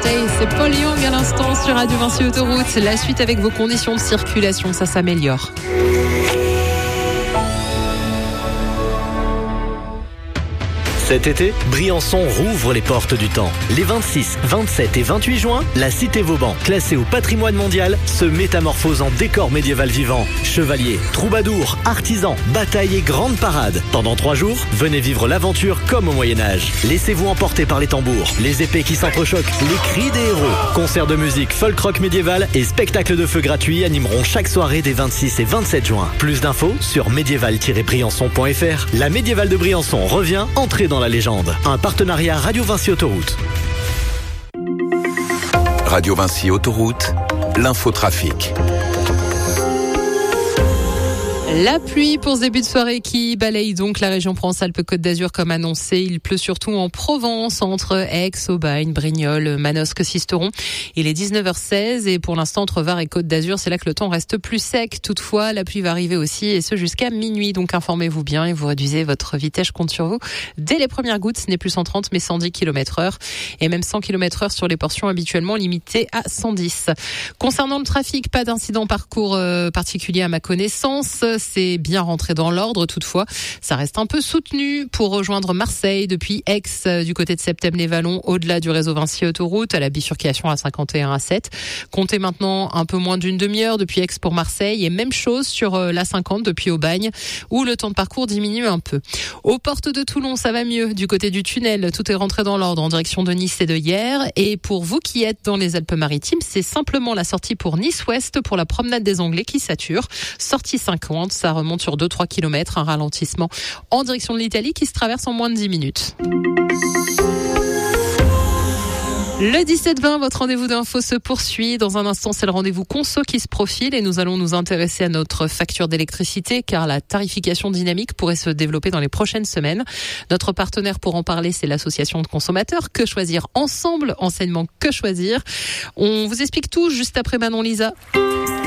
Day. C'est Paul Young à l'instant sur Radio Vinci Autoroute. La suite avec vos conditions de circulation, ça s'améliore. Cet été, Briançon rouvre les portes du temps. Les 26, 27 et 28 juin, la cité Vauban, classée au patrimoine mondial, se métamorphose en décor médiéval vivant. Chevaliers, troubadours, artisans, batailles et grandes parades. Pendant 3 jours, venez vivre l'aventure comme au Moyen-Âge. Laissez-vous emporter par les tambours, les épées qui s'entrechoquent, les cris des héros. Concerts de musique, folk rock médiéval et spectacles de feu gratuits animeront chaque soirée des 26 et 27 juin. Plus d'infos sur médiéval-briançon.fr. La médiévale de Briançon revient, entrez dans la légende. Un partenariat Radio Vinci Autoroute. Radio Vinci Autoroute, l'infotrafic. La pluie pour ce début de soirée qui balaye donc la région Provence-Alpes-Côte d'Azur comme annoncé. Il pleut surtout en Provence, entre Aix, Aubagne, Brignoles, Manosque, Sisteron. Il est 19h16 et pour l'instant entre Var et Côte d'Azur, c'est là que le temps reste plus sec. Toutefois, la pluie va arriver aussi et ce jusqu'à minuit. Donc informez-vous bien et vous réduisez votre vitesse, je compte sur vous. Dès les premières gouttes, ce n'est plus 130 mais 110 km/h et même 100 km/h sur les portions habituellement limitées à 110. Concernant le trafic, pas d'incident parcours particulier à ma connaissance. C'est bien rentré dans l'ordre, toutefois, ça reste un peu soutenu pour rejoindre Marseille depuis Aix, du côté de Septèmes-les-Vallons, au-delà du réseau Vinci Autoroute, à la bifurcation à 51 à 7. Comptez maintenant un peu moins d'une demi-heure depuis Aix pour Marseille et même chose sur la 50 depuis Aubagne, où le temps de parcours diminue un peu. Aux portes de Toulon, ça va mieux. Du côté du tunnel, tout est rentré dans l'ordre en direction de Nice et de Hyères. Et pour vous qui êtes dans les Alpes-Maritimes, c'est simplement la sortie pour Nice-Ouest pour la promenade des Anglais qui sature. Sortie 50. Ça remonte sur 2-3 km, un ralentissement en direction de l'Italie qui se traverse en moins de 10 minutes. Le 17-20, votre rendez-vous d'info se poursuit. Dans un instant, c'est le rendez-vous conso qui se profile et nous allons nous intéresser à notre facture d'électricité car la tarification dynamique pourrait se développer dans les prochaines semaines. Notre partenaire pour en parler, c'est l'association de consommateurs Que Choisir Ensemble, enseignement Que Choisir. On vous explique tout juste après Manon Lisa.